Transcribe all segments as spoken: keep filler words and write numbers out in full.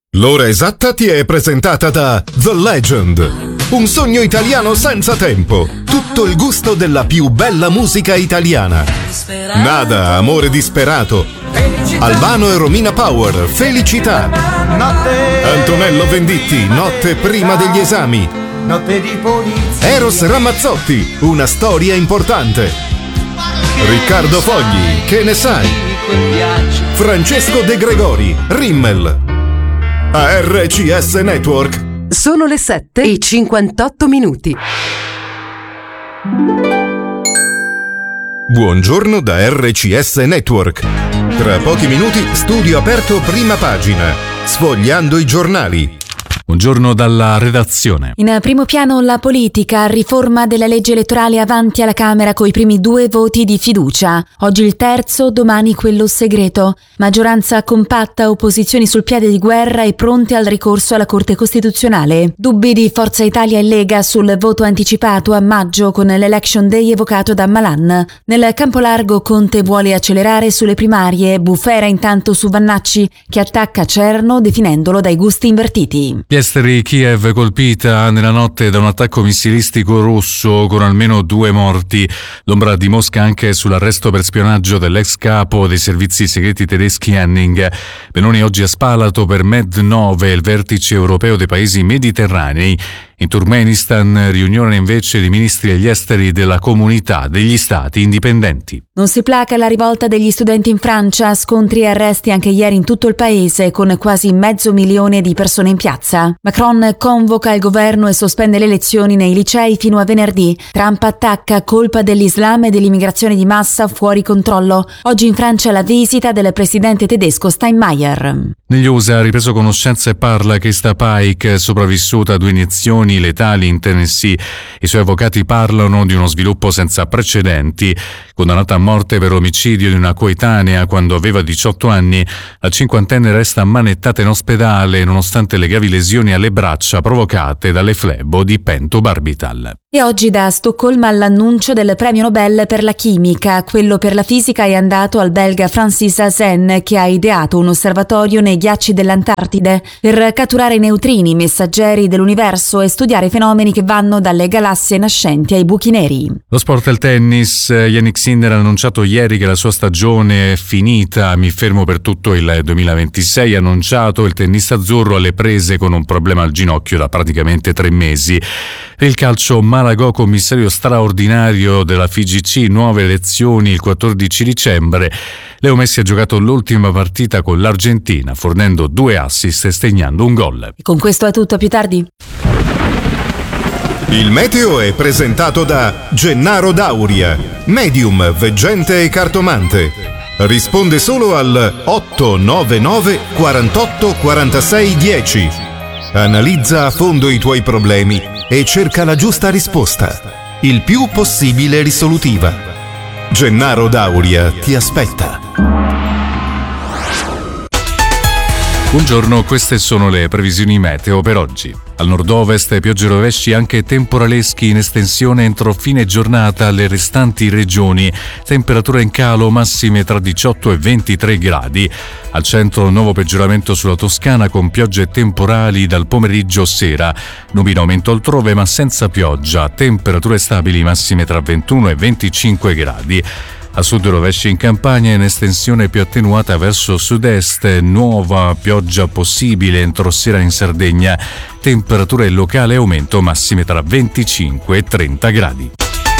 L'ora esatta ti è presentata da The Legend, un sogno italiano senza tempo, tutto il gusto della più bella musica italiana. Nada, amore disperato, Albano e Romina Power, Felicità, Antonello Venditti, Notte prima degli esami, Eros Ramazzotti, Una storia importante, Riccardo Fogli, Che ne sai, Francesco De Gregori, Rimmel. A R C S Network sono le sette e cinquantotto minuti. Buongiorno da R C S Network. Tra pochi minuti studio aperto prima pagina, sfogliando i giornali. Buongiorno dalla redazione. In primo piano la politica, riforma della legge elettorale avanti alla Camera coi primi due voti di fiducia. Oggi il terzo, domani quello segreto. Maggioranza compatta, opposizioni sul piede di guerra e pronte al ricorso alla Corte Costituzionale. Dubbi di Forza Italia e Lega sul voto anticipato a maggio con l'Election Day evocato da Malan. Nel campo largo Conte vuole accelerare sulle primarie, bufera intanto su Vannacci che attacca Cerno definendolo dai gusti invertiti. Esteri, Kiev colpita nella notte da un attacco missilistico russo con almeno due morti. L'ombra di Mosca anche sull'arresto per spionaggio dell'ex capo dei servizi segreti tedeschi Henning. Meloni oggi a Spalato per Med nove, il vertice europeo dei paesi mediterranei. In Turkmenistan riunione invece di ministri degli esteri della comunità degli stati indipendenti. Non si placa la rivolta degli studenti in Francia, scontri e arresti anche ieri in tutto il paese con quasi mezzo milione di persone in piazza. Macron convoca il governo e sospende le lezioni nei licei fino a venerdì. Trump attacca colpa dell'Islam e dell'immigrazione di massa fuori controllo. Oggi in Francia la visita del presidente tedesco Steinmeier. Negli U S A ha ripreso conoscenza e parla Krista Pike, sopravvissuta a due iniezioni letali in Tennessee. I suoi avvocati parlano di uno sviluppo senza precedenti. Condannata a morte per omicidio di una coetanea quando aveva diciotto anni, la cinquantenne resta ammanettata in ospedale nonostante le gravi lesioni alle braccia provocate dalle flebo di pentobarbital. E oggi da Stoccolma l'annuncio del premio Nobel per la chimica. Quello per la fisica è andato al belga Francis Hazen, che ha ideato un osservatorio nei ghiacci dell'Antartide per catturare i neutrini, messaggeri dell'universo, e studiare fenomeni che vanno dalle galassie nascenti ai buchi neri. Lo sport e il tennis. Jannik Sinner ha annunciato ieri che la sua stagione è finita. Mi fermo per tutto il duemilaventisei, ha annunciato il tennista azzurro alle prese con un problema al ginocchio da praticamente tre mesi. Per il calcio, Malagò commissario straordinario della F I G C, nuove elezioni il quattordici dicembre. Leo Messi ha giocato l'ultima partita con l'Argentina, fornendo due assist e segnando un gol. E con questo è tutto, a più tardi. Il meteo è presentato da Gennaro Dauria, medium, veggente e cartomante. Risponde solo al otto nove nove quarantotto quarantasei dieci. Analizza a fondo i tuoi problemi e cerca la giusta risposta, il più possibile risolutiva. Gennaro Dauria ti aspetta. Buongiorno, queste sono le previsioni meteo per oggi. Al nord-ovest piogge e rovesci anche temporaleschi in estensione entro fine giornata alle restanti regioni. Temperature in calo, massime tra diciotto e ventitré gradi. Al centro nuovo peggioramento sulla Toscana con piogge temporali dal pomeriggio sera. Nubi in aumento altrove ma senza pioggia. Temperature stabili, massime tra ventuno e venticinque gradi. A sud rovesci in Campania, in estensione più attenuata verso sud-est, nuova pioggia possibile entro sera in Sardegna. Temperature locale aumento, massime tra venticinque e trenta gradi.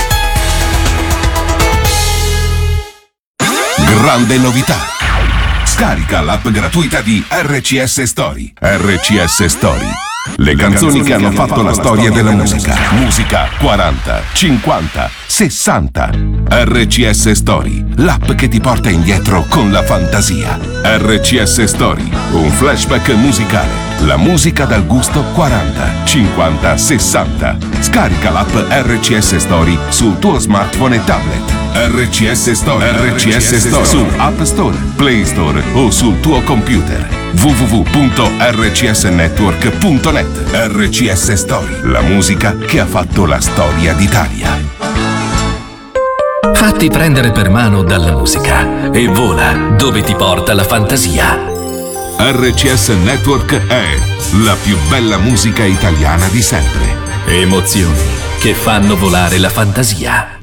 Grande novità! Scarica l'app gratuita di R C S Story. R C S Story. Le canzoni che hanno fatto la storia della musica. Musica quaranta, cinquanta, sessanta. R C S Story, l'app che ti porta indietro con la fantasia. R C S Story, un flashback musicale. La musica dal gusto quaranta, cinquanta, sessanta. Scarica l'app R C S Story sul tuo smartphone e tablet. R C S Story, R C S Story su App Store, Play Store o sul tuo computer. w w w punto r c s network punto net. R C S Story, la musica che ha fatto la storia d'Italia. Fatti prendere per mano dalla musica e vola dove ti porta la fantasia. R C S Network è la più bella musica italiana di sempre. Emozioni che fanno volare la fantasia.